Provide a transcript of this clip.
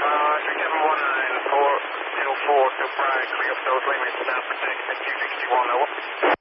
3719 404 to Prague, clear of those limits, now protection Q61 over.